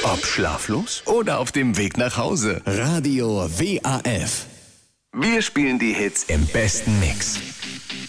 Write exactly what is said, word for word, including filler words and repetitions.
Ob schlaflos oder auf dem Weg nach Hause. Radio W A F. Wir spielen die Hits im besten Mix.